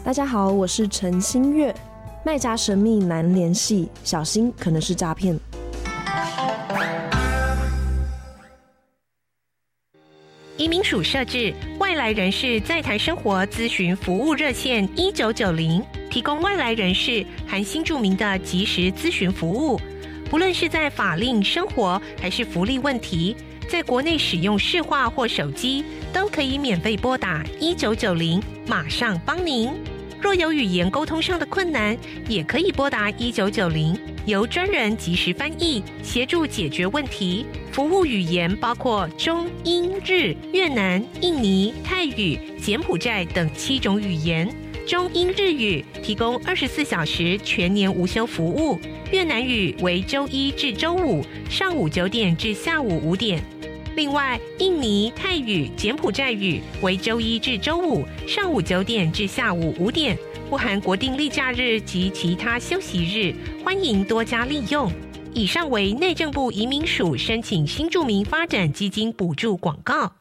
大家好，我是陈新月。卖家神秘难联系，小心可能是诈骗。 移民署设置外来人士在台生活咨询服务热线1990，提供外来人士含新住民的即时咨询服务。不论是在法令、生活还是福利问题，在国内使用市话或手机，都可以免费拨打1990，马上帮您。若有语言沟通上的困难，也可以拨打1990，由专人即时翻译，协助解决问题。服务语言包括中、英、日、越南、印尼、泰语、柬埔寨等7种语言。中英日语提供24小时全年无休服务，越南语为周一至周五上午9点至下午5点。另外，印尼、泰语、柬埔寨语为周一至周五上午9点至下午5点，不含国定例假日及其他休息日，欢迎多加利用。以上为内政部移民署申请新住民发展基金补助广告。